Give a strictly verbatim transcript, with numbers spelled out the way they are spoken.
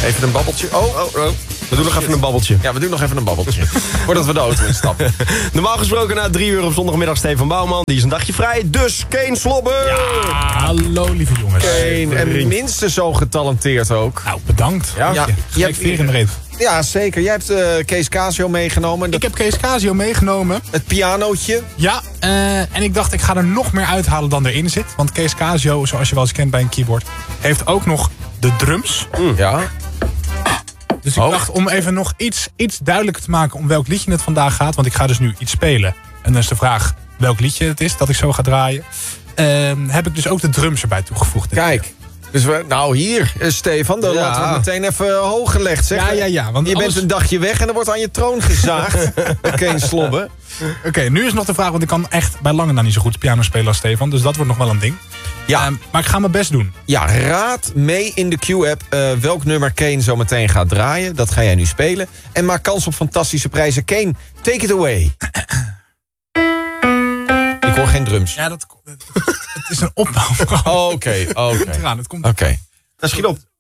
Even een babbeltje. Oh, oh, oh. We doen nog even een babbeltje. Ja, we doen nog even een babbeltje. Voordat we de auto instappen. Normaal gesproken na drie uur op zondagmiddag Stefan Bouwman. Die is een dagje vrij. Dus Kane Slobber. Ja, hallo lieve jongens. Kane, en minstens zo getalenteerd ook. Nou, bedankt. Ja, ja. Je hebt veer in de reet. Ja, zeker. Jij hebt uh, Kees Casio meegenomen. Dat... Ik heb Kees Casio meegenomen. Het pianootje. Ja, uh, en ik dacht ik ga er nog meer uithalen dan erin zit. Want Kees Casio, zoals je wel eens kent bij een keyboard, heeft ook nog de drums. Mm. Ja. Dus ik dacht om even nog iets, iets duidelijker te maken om welk liedje het vandaag gaat. Want ik ga dus nu iets spelen. En dan is de vraag welk liedje het is dat ik zo ga draaien. Uh, heb ik dus ook de drums erbij toegevoegd. Kijk. Dus we, nou hier, Stefan, dan ja. laten we het meteen even hoog gelegd. Zeg. Ja, ja, ja. Want je alles... bent een dagje weg en er wordt aan je troon gezaagd. Geen slobben. Oké, okay, nu is nog de vraag, want ik kan echt bij lange na niet zo goed piano spelen als Stefan. Dus dat wordt nog wel een ding. Ja. Um, maar ik ga mijn best doen. Ja, raad mee in de Q-app uh, welk nummer Kane zo meteen gaat draaien. Dat ga jij nu spelen. En maak kans op fantastische prijzen. Kane, take it away. Ik hoor geen drums. Ja, dat, het is een opbouw. Oké, oké. Het komt eraan, het komt Oké. Dat schiet op.